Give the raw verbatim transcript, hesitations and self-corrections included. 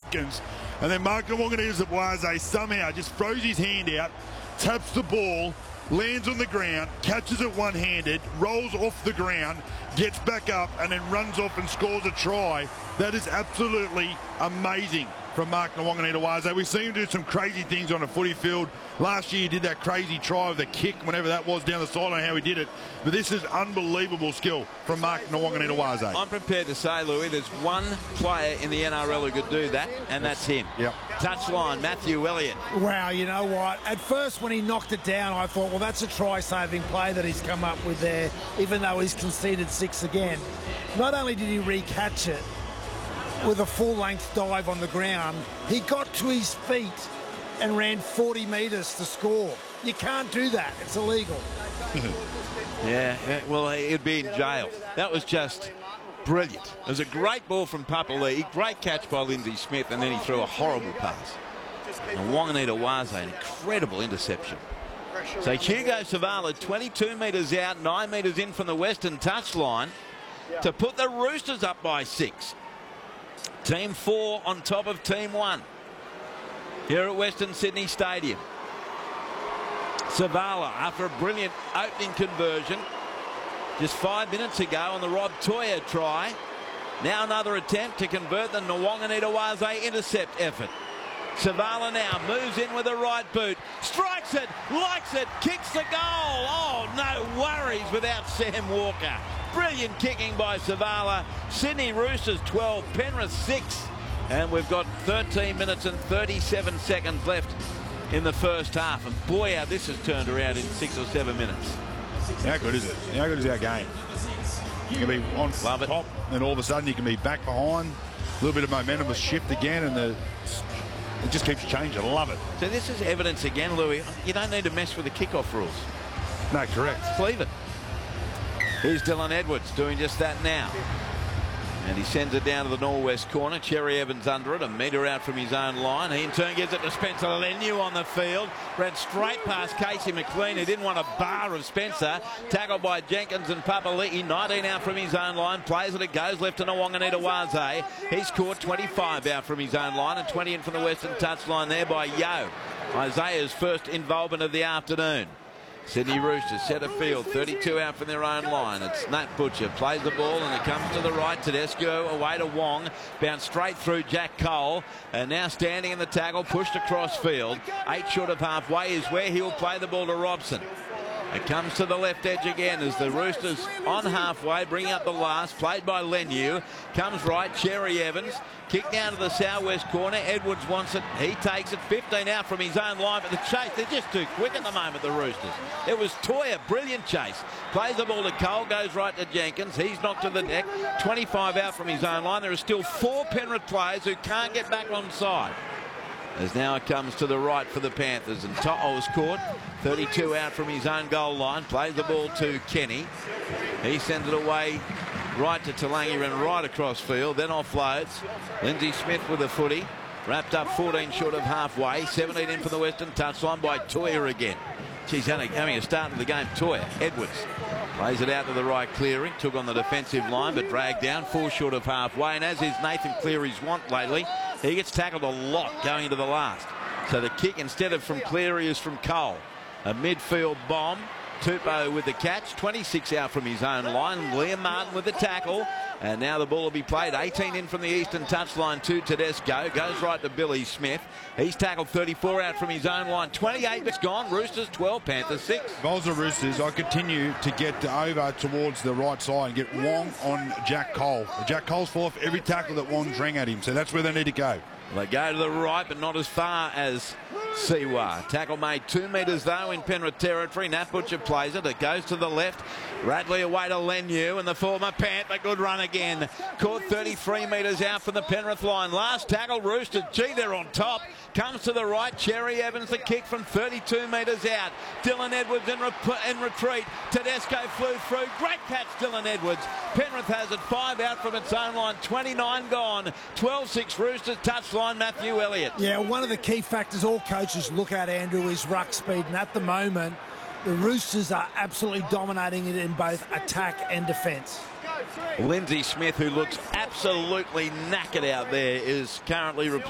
seconds. And then Mark Nawaqanita somehow just throws his hand out, taps the ball, lands on the ground, catches it one-handed, rolls off the ground, gets back up, and then runs off and scores a try. That is absolutely amazing from Mark Nawaqanita. We've seen him do some crazy things on a footy field. Last year he did that crazy try with the kick, whenever that was, down the sideline, how he did it. But this is unbelievable skill from Mark Nawaqanita. I'm prepared to say, Louis, there's one player in the N R L who could do that, and that's him. Yep. Touchline, Matthew Elliott. Wow, you know what? At first, when he knocked it down, I thought, well, that's a try-saving play that he's come up with there, even though he's conceded six again. Not only did he recatch it with a full-length dive on the ground, he got to his feet and ran forty metres to score. You can't do that. It's illegal. yeah, yeah, well, he'd be in jail. That was just brilliant. It was a great ball from Papali'i, great catch by Lindsay Smith, and then he threw a horrible pass. And Nawaqanita, an incredible interception. So Hugo Savala, twenty-two metres out, nine metres in from the western touchline to put the Roosters up by six. Team four on top of team one here at Western Sydney Stadium. Savala, after a brilliant opening conversion just five minutes ago on the Rob Toya try. Now another attempt to convert the Nawaqanita intercept effort. Savala now moves in with the right boot, strikes it, likes it, kicks the goal. Oh, no worries without Sam Walker. Brilliant kicking by Savala. Sydney Roosters twelve, Penrith six. And we've got thirteen minutes and thirty-seven seconds left in the first half. And boy, how this has turned around in six or seven minutes. How good is it? How good is our game? You can be on Love top, it. and all of a sudden you can be back behind. A little bit of momentum will shift again, and the, it just keeps changing. I love it. So this is evidence again, Louis. You don't need to mess with the kickoff rules. No, correct. Just leave it. Here's Dylan Edwards doing just that now. And he sends it down to the northwest corner. Cherry Evans under it, a metre out from his own line. He in turn gives it to Spencer Leniu on the field. Ran straight past Casey McLean, who didn't want a bar of Spencer. Tackled by Jenkins and Papali'i. nineteen out from his own line. Plays it, it goes left to Nawaqanita. He's caught twenty-five out from his own line and twenty in from the western touchline there by Yo. Isaiah's first involvement of the afternoon. Sydney Roosters set a field, thirty-two out from their own line. It's Nat Butcher, plays the ball and it comes to the right. Tedesco away to Wong, bounced straight through Jack Cole, and now standing in the tackle, pushed across field. Eight short of halfway is where he'll play the ball to Robson. It comes to the left edge again as the Roosters on halfway, bring up the last, played by Leniu. Comes right, Cherry Evans, kick down to the southwest corner. Edwards wants it, he takes it, fifteen out from his own line, but the chase, they're just too quick at the moment, the Roosters. It was Toya, brilliant chase. Plays the ball to Cole, goes right to Jenkins, he's knocked to the deck, twenty-five out from his own line. There are still four Penrith players who can't get back on side. As now it comes to the right for the Panthers, and To'o's caught, thirty-two out from his own goal line, plays the ball to Kenny. He sends it away right to Talangi and right across field, then offloads. Lindsay Smith with a footy, wrapped up fourteen short of halfway, seventeen in from the western touchline by Toya again. She's having a start of the game. Toya, Edwards plays it out to the right, Cleary, took on the defensive line but dragged down, four short of halfway, and as is Nathan Cleary's want lately, he gets tackled a lot going into the last. So the kick instead of from Cleary is from Cole. A midfield bomb. Tupou with the catch, twenty-six out from his own line. Liam Martin with the tackle. And now the ball will be played. eighteen in from the eastern touchline to Tedesco. Goes right to Billy Smith. He's tackled thirty-four out from his own line. twenty-eight, it's gone. Roosters twelve, Panthers six. If I was the Roosters, I continue to get over towards the right side and get Wong on Jack Cole. Jack Cole's fall off every tackle that Wong's rang at him, so that's where they need to go. They go to the right, but not as far as Siwa. Tackle made two metres, though, in Penrith territory. Nat Butcher plays it. It goes to the left. Radley away to Leniu, and the former Panther. Good run again. Caught thirty-three metres out from the Penrith line. Last tackle, Roosters. Gee, they're on top. Comes to the right. Cherry Evans, the kick from thirty-two metres out. Dylan Edwards in, re in retreat. Tedesco flew through. Great catch, Dylan Edwards. Penrith has it five out from its own line. twenty-nine gone. twelve six Roosters. Touchline, Matthew Elliott. Yeah, one of the key factors all coaches look at, Andrew, is ruck speed. And at the moment, the Roosters are absolutely dominating it in both attack and defence. Lindsay Smith, who looks absolutely knackered out there, is currently